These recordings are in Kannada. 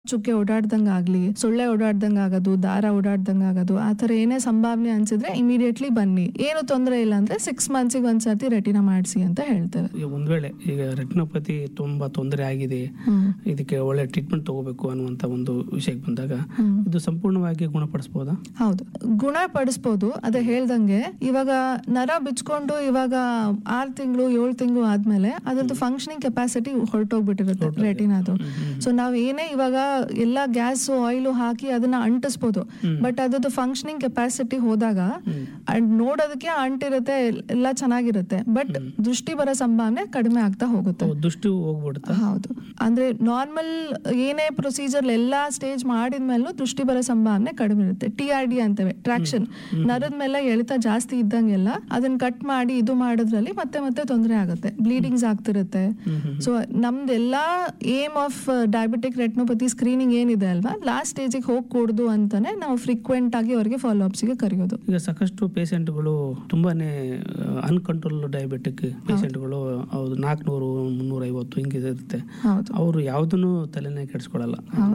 ಚುಕ್ಕೆ ಓಡಾಡ್ದಂಗ್ ಆಗ್ಲಿ, ಸೊಳ್ಳೆ ಓಡಾಡ್ದಂಗ್ ಆಗೋದು, ದಾರ ಓಡಾಡ್ದಂಗ್ ಆಗೋದು, ಆ ತರ ಏನೇ ಸಂಭಾವನೆ ಅನ್ಸಿದ್ರೆ ಇಮಿಡಿಯೇಟ್ಲಿ ಬನ್ನಿ. ಏನು ತೊಂದರೆ ಇಲ್ಲ ಅಂದ್ರೆ 6 ಮಂತ್ಸಿಗೆ ಒಂದ್ಸರ್ತಿ ರೆಟಿನಾ ಮಾಡಿಸಿ ಅಂತ ಹೇಳ್ತೇವೆ. ಒಂದ್ ವೇಳೆ ಈಗ ರೆಟಿನೋಪತಿ ತುಂಬಾ ತೊಂದರೆ ಆಗಿದೆ, ಇದಕ್ಕೆ ಒಳ್ಳೆ ಟ್ರೀಟ್ಮೆಂಟ್ ತಗೋಬೇಕು ಅನ್ನುವಂತ ಒಂದು ವಿಷಯಕ್ಕೆ ಬಂದಾಗ ಇದು ಸಂಪೂರ್ಣವಾಗಿ ಗುಣಪಡಿಸಬಹುದಾ? ಹೌದು, ಗುಣಪಡಿಸಬಹುದು. ಅದೇ ಹೇಳ್ದಂಗೆ ಇವಾಗ ನರ ಬಿಚ್ಕೊಂಡು ಇವಾಗ 6 ತಿಂಗಳು 7 ತಿಂಗಳು ಆದ್ಮೇಲೆ ಅದ್ರದ್ದು ಫಂಕ್ಷನಿಂಗ್ ಕೆಪಾಸಿಟಿ ಹೊರಟೋಗ್ಬಿಟ್ಟಿರುತ್ತೆ ರೆಟಿನಾದು. ಸೊ ನಾವ್ ಏನೇ ಇವಾಗ ಎಲ್ಲ ಗ್ಯಾಸ್ ಆಯಿಲ್ ಹಾಕಿ ಅದನ್ನ ಅಂಟಿಸ್ಬೋದು, ಬಟ್ ಅದ್ರದ್ದು ಫಂಕ್ಷನಿಂಗ್ ಕೆಪಾಸಿಟಿ ಹೋದಾಗ ನೋಡೋದಕ್ಕೆ ಅಂಟಿರುತ್ತೆ, ಎಲ್ಲ ಚೆನ್ನಾಗಿರುತ್ತೆ, ಬಟ್ ದೃಷ್ಟಿ ಬರೋ ಸಂಭಾವನೆ ಕಡಿಮೆ ಆಗ್ತಾ ಹೋಗುತ್ತೆ. ದೃಷ್ಟಿ ಹೋಗ್ಬಿಡುತ್ತೆ. ಹೌದು, ಅಂದ್ರೆ ನಾರ್ಮಲ್ ಏನೇ ಪ್ರೊಸೀಜರ್ ಎಲ್ಲಾ ಸ್ಟೇಜ್ ಮಾಡಿದ್ಮೇಲೂ ದೃಷ್ಟಿ ಬರೋ ಸಂಭಾವನೆ ಕಡಿಮೆ ಇರುತ್ತೆ. TRD ಅಂತೇವೆ, ಟ್ರಾಕ್ಷನ್, ನರದ ಮೇಲೆ ಎಳಿತ ಜಾಸ್ತಿ ಇದ್ದಂಗೆಲ್ಲ ಅದನ್ನ ಕಟ್ ಮಾಡಿ ಇದು ಮಾಡೋದ್ರಲ್ಲಿ ಮತ್ತೆ ಮತ್ತೆ ತೊಂದರೆ ಆಗುತ್ತೆ, ಬ್ಲೀಡಿಂಗ್ಸ್ ಆಗ್ತಿರುತ್ತೆ. So ನಮ್ದೆಲ್ಲಾ aim of diabetic retinopathy screening ಏನಿದೆ ಅಲ್ವಾ, ಲಾಸ್ಟ್ ಸ್ಟೇಜಿಗೆ ಹೋಗ್ಕೂಡ್ದು ಅಂತಾನೆ ನಾವು ಫ್ರೀಕ್ವೆಂಟ್ ಆಗಿ ಅವರಿಗೆ ಫಾಲೋ ಅಪ್ಸ್ಗೆ ಕರೆಯೋದು. ಈಗ ಸಾಕಷ್ಟು ಪೇಷಂಟ್ಗಳು ತುಂಬಾನೇ ಅನ್ಕಂಟ್ರೋಲ್ ಡಯಾಬಿಟಿಕ್ ಪೇಷಂಟ್ಗಳು, ಹೌದು 400 350 ಹಿಂಗೆ ಇರುತ್ತೆ. ಅವರು ಯಾವ್ದನ್ನು ತಲೆನೇ ಕೆಡಿಸ್ಕೊಳ್ಳಲ್ಲ,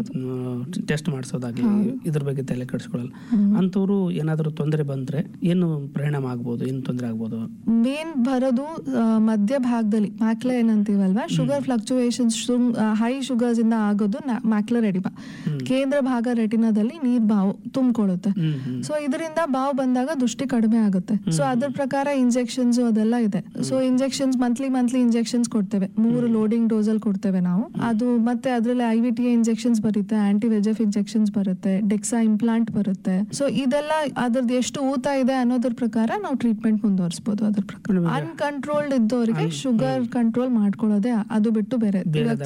ಟೆಸ್ಟ್ ಮಾಡಿಸೋದಾಗ್ಲಿ ಇದ್ರ ಬಗ್ಗೆ ತಲೆ ಕೆಡಿಸ್ಕೊಳ್ಳಲ್ಲ. ಅಂತವ್ರು ಏನಾದ್ರು ತೊಂದರೆ ಬಂದ್ರೆ ಏನು ಪರಿಣಾಮ ಆಗ್ಬೋದು, ಏನು ತೊಂದರೆ ಆಗ್ಬೋದು? ಮೇನ್ ಬರೋದು ಮಧ್ಯ ಭಾಗದಲ್ಲಿ ಮ್ಯಾಕ್ಯುಲಾ ಏನಂತೀವಲ್ವಾ, ಶುಗರ್ ಫ್ಲಕ್ಚುಯೇಷನ್ಸ್, ಹೈ ಶುಗರ್ಸ್ ಇಂದ ಆಗೋದು ಮ್ಯಾಕ್ಯುಲರ್ ಎಡಿಮಾ. ಕೇಂದ್ರ ಭಾಗ ರೆಟಿನಾದಲ್ಲಿ ನೀರ್ ಬಾವು ತುಂಬಿಕೊಳ್ಳುತ್ತೆ. ಸೊ ಇದರಿಂದ ಬಾವು ಬಂದಾಗ ದೃಷ್ಟಿ ಕಡಿಮೆ ಆಗುತ್ತೆ. ಸೊ ಅದ್ರ ಪ್ರಕಾರ ಇಂಜೆಕ್ಷನ್ಸ್ ಅದೆಲ್ಲ ಇದೆ. ಸೊ ಇಂಜೆಕ್ಷನ್ಸ್ ಮಂತ್ಲಿ ಇಂಜೆಕ್ಷನ್ಸ್ ಕೊಡ್ತೇವೆ, 3 ಲೋಡಿಂಗ್ ಡೋಸ್ ಅಲ್ಲಿ ಕೊಡ್ತೇವೆ ನಾವು. ಅದು ಮತ್ತೆ ಅದ್ರಲ್ಲಿ IVTA ಇಂಜೆಕ್ಷನ್ಸ್ ಬರುತ್ತೆ, ಆಂಟಿ VEGF ಇಂಜೆಕ್ಷನ್ಸ್ ಬರುತ್ತೆ, ಡೆಕ್ಸಾ ಇಂಪ್ಲಾಂಟ್ ಬರುತ್ತೆ. ಸೊ ಇದೆಲ್ಲ ಅದ್ರದ್ದು ಎಷ್ಟು ಊತ ಇದೆ ಅನ್ನೋದ್ರ ಪ್ರಕಾರ ನಾವು ಟ್ರೀಟ್ಮೆಂಟ್ ಮುಂದುವರಿಸಬಹುದು. ಅದ್ರ ಪ್ರಕಾರ ಅನ್ಕಂಟ್ರೋಲ್ಡ್ ಇದ್ದವರಿಗೆ ಶುಗರ್ ಕಂಟ್ರೋಲ್ ಮಾಡ್ಕೊಳ್ಳೋದೇ ಅದು ಬಿಟ್ಟು ಬೇರೆ.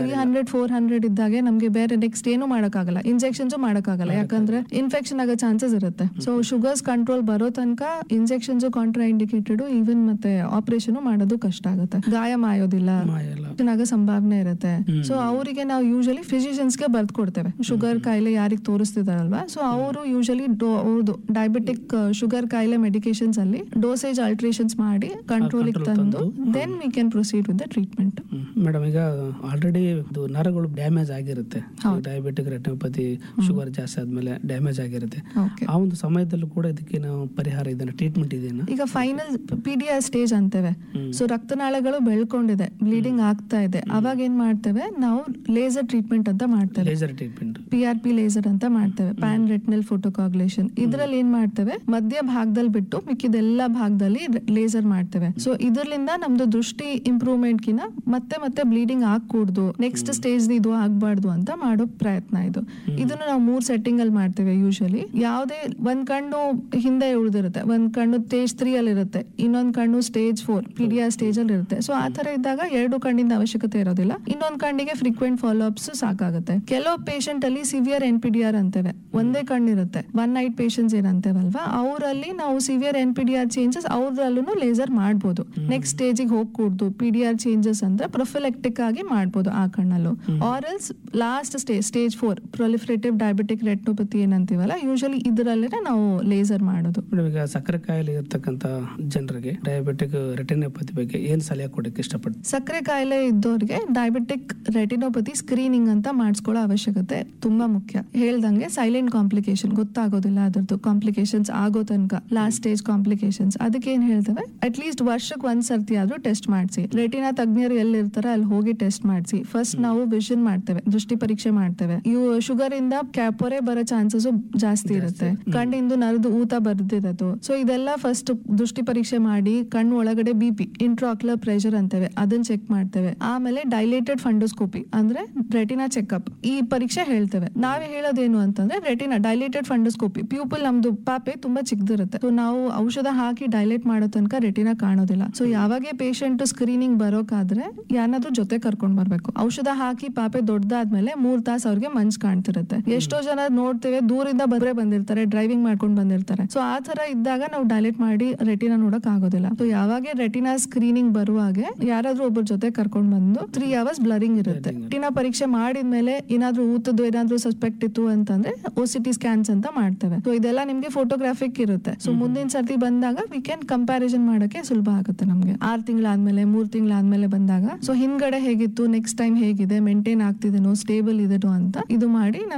300-400 ಇದ್ದಾಗೆ ನಮ್ಗೆ ಬೇರೆ ನೆಕ್ಸ್ಟ್ ಏನು ಮಾಡಕ್ಕಾಗಲ್ಲ, ಇಂಜೆಕ್ಷನ್ಸ್ ಮಾಡಕ್ಕಾಗಲ್ಲ, ಯಾಕಂದ್ರೆ ಇನ್ಫೆಕ್ಷನ್ ಆಗೋ ಚಾನ್ಸಸ್ ಇರುತ್ತೆ. ಸೊ ಶುಗರ್ಸ್ ಕಂಟ್ರೋಲ್ ಬರೋ ತನಕ ಇಂಜೆಕ್ಷನ್ಸ್ ಕಾಂಟ್ರಾ ಇಂಡಿಕೇಟೆಡ್, ಈವನ್ ಮತ್ತೆ ಆಪರೇಷನ್ ಮಾಡೋದು ಕಷ್ಟ ಆಗುತ್ತೆ, ಗಾಯ ಮಾಯೋದಿಲ್ಲ, ಆಗೋ ಸಂಭಾವನೆ ಇರುತ್ತೆ. ಸೊ ಅವರಿಗೆ ನಾವು ಯೂಶಲಿ ಫಿಸಿಷಿಯನ್ಸ್ ಗೆ ಬರ್ದ್ ಕೊಡ್ತೇವೆ, ಶುಗರ್ ಕಾಯಿಲೆ ಯಾರಿಗೆ ತೋರಿಸ್ತಿದಾರಲ್ವಾ, ಸೊ ಅವರು ಯೂಶಲಿ ಅವ್ರದ್ದು ಡಯಾಬಿಟಿಕ್ ಶುಗರ್ ಕಾಯಿಲೆ ಮೆಡಿಕೇಶನ್ಸ್ ಅಲ್ಲಿ ಡೋಸೇಜ್ ಆಲ್ಟ್ರೇಷನ್ಸ್ ಮಾಡಿ ಕಂಟ್ರೋಲ್ ತಂದು then we can proceed with the treatment. Madam, ಈಗ ಆಲ್ರೆಡಿ ನರಗಳು ಡ್ಯಾಮೇಜ್ ಆಗಿರುತ್ತೆ, ಡಯಾಬಿಟಿಕ್ ರೆಟಿನೋಪತಿ ಶುಗರ್ ಜಾಸ್ತಿ ಆದ್ಮೇಲೆ ಡ್ಯಾಮೇಜ್ ಆಗಿರುತ್ತೆ. ಆ ಒಂದು ಸಮಯದಲ್ಲೂ ಕೂಡ ಇದಕ್ಕೆ ನಾವು ಪರಿಹಾರ ಇದನ್ನ ಟ್ರೀಟ್ಮೆಂಟ್ ಇದೆಯಾ? ಈಗ ಫೈನಲ್ PDR ಸ್ಟೇಜ್ ಅಂತೇವೆ. ಸೊ ರಕ್ತನಾಳಗಳು ಬೆಳ್ಕೊಂಡಿದೆ, ಬ್ಲೀಡಿಂಗ್ ಆಗ್ತಾ ಇದೆ, ಅವಾಗ ಏನ್ ಮಾಡ್ತೇವೆ ನಾವು ಲೇಸರ್ ಟ್ರೀಟ್ಮೆಂಟ್ ಅಂತ ಮಾಡ್ತೇವೆ. ಲೇಸರ್ ಟ್ರೀಟ್ಮೆಂಟ್, PRP ಲೇಸರ್ ಅಂತ ಮಾಡ್ತೇವೆ, ಪ್ಯಾನ್ ರೆಟಿನಲ್ ಫೋಟೋಕಾಗ್ಯುಲೇಷನ್. ಇದ್ರಲ್ಲಿ ಏನ್ ಮಾಡ್ತೇವೆ, ಮಧ್ಯ ಭಾಗದಲ್ಲಿ ಬಿಟ್ಟು ಮಿಕ್ಕಿದೆಲ್ಲ ಭಾಗದಲ್ಲಿ ಲೇಸರ್ ಮಾಡ್ತೇವೆ. ಸೊ ಇದರಿಂದ ನಮ್ದು ದೃಷ್ಟಿ ಇಂಪ್ರೂವ್ಮೆಂಟ್ ಕಿನ ಮತ್ತೆ ಮತ್ತೆ ಬ್ಲೀಡಿಂಗ್ ಆಗ್ಕೂಡ್ದು, ನೆಕ್ಸ್ಟ್ ಸ್ಟೇಜ್ ಇದು ಆಗ್ಬಾರ್ದು ಅಂತ ಮಾಡೋ ಪ್ರಯತ್ನ ಇದು. ಇದನ್ನು ನಾವು 3 ಸೆಟ್ಟಿಂಗ್ ಅಲ್ಲಿ ಮಾಡ್ತೇವೆ ಯೂಶಲಿ. ಯಾವುದೇ ಒಂದ್ ಕಣ್ಣು ಹಿಂದೆ ಉಳಿದಿರುತ್ತೆ, ಒಂದ್ ಕಣ್ಣು ಸ್ಟೇಜ್ 3 ಅಲ್ಲಿ ಇರುತ್ತೆ, ಇನ್ನೊಂದ್ ಕಣ್ಣು ಸ್ಟೇಜ್ 4 PDR ಸ್ಟೇಜ್ ಅಲ್ಲಿ ಇರುತ್ತೆ. ಸೊ ಆ ತರ ಇದ್ದಾಗ 2 ಕಣ್ಣಿಂದ ಅವಶ್ಯಕತೆ ಇರೋದಿಲ್ಲ, ಇನ್ನೊಂದ್ ಕಣ್ಣಿಗೆ ಫ್ರೀಕ್ವೆಂಟ್ ಫಾಲೋ ಅಪ್ಸ್ ಸಾಕಾಗುತ್ತೆ. ಕೆಲವು ಪೇಷಂಟ್ ಅಲ್ಲಿ ಸಿವಿಯರ್ NPDR ಅಂತೇವೆ, ಒಂದೇ ಕಣ್ಣಿರುತ್ತೆ, 1 ನೈಟ್ ಪೇಷಂಟ್ಸ್ ಏನಂತೇವಲ್ವಾ, ಅವರಲ್ಲಿ ನಾವು ಸಿವಿಯರ್ NPDR ಚೇಂಜಸ್ ಅವ್ರಲ್ಲೂ ಲೇಸರ್ ಮಾಡ್ಬೋದು. ನೆಕ್ಸ್ಟ್ ಸ್ಟೇಜಿಗೆ ಹೋಗ್ಕೂಡ್ದು, PDR ಚೇಂಜಸ್ ಅಂದ್ರೆ ಪ್ರೊಫಿಲೆಕ್ಟಿಕ್ ಆಗಿ ಮಾಡ್ಬೋದು ಆ ಕಣ್ಣಲ್ಲೂ. ಆರಲ್ಸ್ last stage 4 ಪ್ರೊಲಿಫರೇಟಿವ್ diabetic retinopathy ಏನಂತೀವಲ್ಲ, usually ಇದರಲ್ಲೇ ನಾವು ಲೇಸರ್ ಮಾಡೋದು. ಈಗ ಸಕ್ಕರೆ ಕಾಯಿಲೆ ಇರ್ತಕ್ಕಂತ ಜನರಿಗೆ ಡಯಾಬಿಟಿಕ್ ರೆಟಿನೋಪತಿ ಬಗ್ಗೆ ಏನ್ ಸಲಹೆ ಕೊಡಕ್ಕೆ ಇಷ್ಟಪಡ್ತೀನಿ? ಸಕ್ಕರೆ ಕಾಯಿಲೆ ಇದ್ದವ್ರಿಗೆ ಡಯಾಬಿಟಿಕ್ ರೆಟಿನೋಪತಿ ಸ್ಕ್ರೀನಿಂಗ್ ಅಂತ ಮಾಡಿಸ್ಕೊಳ್ಳೋ ಅವಶ್ಯಕತೆ ತುಂಬಾ ಮುಖ್ಯ. ಹೇಳ್ದಂಗೆ ಸೈಲೆಂಟ್ ಕಾಂಪ್ಲಿಕೇಶನ್ ಗೊತ್ತಾಗೋದಿಲ್ಲ, ಅದರದ್ದು ಕಾಂಪ್ಲಿಕೇಶನ್ಸ್ ಆಗೋ ತನಕ ಲಾಸ್ಟ್ ಸ್ಟೇಜ್ ಕಾಂಪ್ಲಿಕೇಶನ್ಸ್. ಅದಕ್ಕೆ ಏನ್ ಹೇಳ್ತೇವೆ, ಅಟ್ಲೀಸ್ಟ್ ವರ್ಷಕ್ಕೆ 1 ಸರ್ತಿ ಆದ್ರೂ ಟೆಸ್ಟ್ ಮಾಡಿಸಿ. ರೆಟಿನಾ ತಜ್ಞರು ಎಲ್ಲಿರ್ತಾರೆ ಅಲ್ಲಿ ಹೋಗಿ ಟೆಸ್ಟ್ ಮಾಡಿಸಿ. ಫಸ್ಟ್ ನಾವು ವಿಷನ್ ಮಾಡ್ತೇವೆ, ದೃಷ್ಟಿ ಪರೀಕ್ಷೆ ಮಾಡ್ತೇವೆ. ಇವು ಶುಗರ್ ಇಂದ ಪೊರೆ ಬರೋ ಚಾನ್ಸಸ್ ಜಾಸ್ತಿ ಇರುತ್ತೆ, ಕಣ್ಣಿಂದು ನರದು ಊತ ಬರ್ದಿರೋದು. ಸೊ ಇದೆಲ್ಲ ಫಸ್ಟ್ ದೃಷ್ಟಿ ಪರೀಕ್ಷೆ ಮಾಡಿ ಕಣ್ಣು ಒಳಗಡೆ BP ಇಂಟ್ರಾಕ್ಯುಲರ್ ಪ್ರೆಷರ್ ಅಂತೇವೆ, ಅದನ್ನ ಚೆಕ್ ಮಾಡ್ತೇವೆ. ಆಮೇಲೆ ಡೈಲೇಟೆಡ್ ಫಂಡೋಸ್ಕೋಪಿ ಅಂದ್ರೆ ರೆಟಿನಾ ಚೆಕ್ಅಪ್, ಈ ಪರೀಕ್ಷೆ ಹೇಳ್ತೇವೆ. ನಾವೇ ಹೇಳೋದೇನು ಅಂತಂದ್ರೆ ರೆಟಿನಾ ಡೈಲೇಟೆಡ್ ಫಂಡೋಸ್ಕೋಪಿ, ಪ್ಯೂಪಲ್ ನಮ್ದು ಪಾಪೆ ತುಂಬಾ ಚಿಕ್ಕದಿರುತ್ತೆ, ಸೊ ನಾವು ಔಷಧ ಹಾಕಿ ಡೈಲೇಟ್ ಮಾಡೋ ತನಕ ರೆಟಿನಾ ಕಾಣೋದಿಲ್ಲ. ಸೊ ಯಾವಾಗೇ ಪೇಷಂಟ್ ಸ್ಕ್ರೀನಿಂಗ್ ಬರೋಕಾದ್ರೆ ಯಾರಾದ್ರೂ ಜೊತೆ ಕರ್ಕೊಂಡ್ ಬರ್ಬೇಕು. ಔಷಧ ಹಾಕಿ ಪಾಪೆ ದೊಡ್ಡದಾದ್ಮೇಲೆ 3 ತಾಸು ಅವ್ರಿಗೆ ಮಂಜ್ ಕಾಣ್ತಿರುತ್ತೆ. ಎಷ್ಟೋ ಜನ ನೋಡ್ತೇವೆ ದೂರಿಂದ ಬಂದಿರ್ತಾರೆ, ಡ್ರೈವಿಂಗ್ ಮಾಡ್ಕೊಂಡು ಬಂದಿರ್ತಾರೆ. ಸೊ ಆ ತರ ಇದ್ದಾಗ ನಾವು ಡೈಲೇಟ್ ಮಾಡಿ ರೆಟಿನಾ ನೋಡಕ್ ಆಗೋದಿಲ್ಲ. ಸೊ ಯಾವಾಗ ರೆಟಿನಾ ಸ್ಕ್ರೀನಿಂಗ್ ಬರುವಾಗೆ ಯಾರಾದ್ರೂ ಒಬ್ಬರ ಜೊತೆ ಕರ್ಕೊಂಡ್ ಬಂದು 3 hours ಬ್ಲರಿಂಗ್ ಇರುತ್ತೆ. ರೆಟಿನಾ ಪರೀಕ್ಷೆ ಮಾಡಿದ್ಮೇಲೆ ಏನಾದ್ರೂ ಊತದ್ದು ಏನಾದ್ರೂ ಸಸ್ಪೆಕ್ಟ್ ಇತ್ತು ಅಂತಂದ್ರೆ OCT ಸ್ಕ್ಯಾನ್ಸ್ ಅಂತ ಮಾಡ್ತೇವೆ. ಸೊ ಇದೆಲ್ಲ ನಿಮ್ಗೆ ಫೋಟೋಗ್ರಾಫಿಕ್ ಇರುತ್ತೆ. ಸೊ ಮುಂದಿನ ಸರ್ತಿ ಬಂದಾಗ ವಿ ಕ್ಯಾನ್ ಕಂಪ್ಯಾರಿಸನ್ ಮಾಡಕ್ಕೆ ಸುಲಭ ಆಗುತ್ತೆ ನಮ್ಗೆ. 6 ತಿಂಗಳಾದ್ಮೇಲೆ 3 ತಿಂಗಳಾದ್ಮೇಲೆ ಬಂದಾಗ ಸೊ ಹಿಂದ್ಗಡೆ ಹೇಗಿತ್ತು, ನೆಕ್ಸ್ಟ್ ಟೈಮ್ ಹೇಗಿದೆ, ಮೇಂಟೈನ್ ಆಗ್ತಿದೇನೋ, ಸ್ಟೇಬಲ್ ಇದೆನೋ ಅಂತ ಇದು ಮಾಡಿ